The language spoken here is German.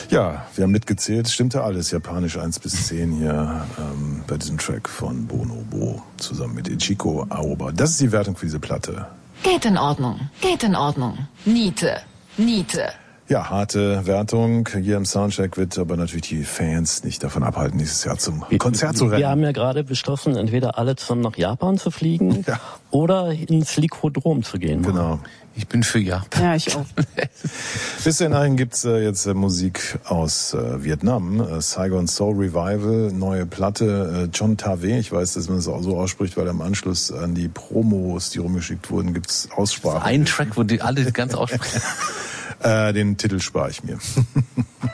Ja, wir haben mitgezählt, stimmte alles, japanisch 1 bis 10 hier bei diesem Track von Bonobo zusammen mit Ichiko Aoba. Das ist die Wertung für diese Platte. Geht in Ordnung, geht in Ordnung. Niete, Niete. Ja, harte Wertung hier im Soundcheck, wird aber natürlich die Fans nicht davon abhalten, nächstes Jahr zum Konzert zu rennen. Wir haben ja gerade beschlossen, entweder alle zusammen nach Japan zu fliegen oder ins Lykodrom zu gehen. Genau. Ich bin für Japan. Ja, ich auch. Bis dahin gibt's jetzt Musik aus Vietnam. Saigon Soul Revival, neue Platte. John Tave, ich weiß, dass man das auch so ausspricht, weil im Anschluss an die Promos, die rumgeschickt wurden, gibt's Aussprachen. Ein Track, wo die alle ganz aussprechen. Den Titel spare ich mir.